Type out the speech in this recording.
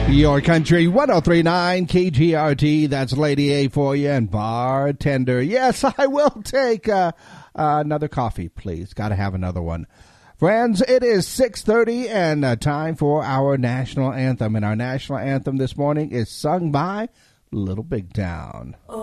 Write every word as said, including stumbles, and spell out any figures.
Your country one oh three point nine K G R T. That's Lady A for you and bartender. Yes, I will take uh, uh, another coffee, please. Got to have another one. Friends, it is six thirty and uh, time for our national anthem. And our national anthem this morning is sung by Little Big Town.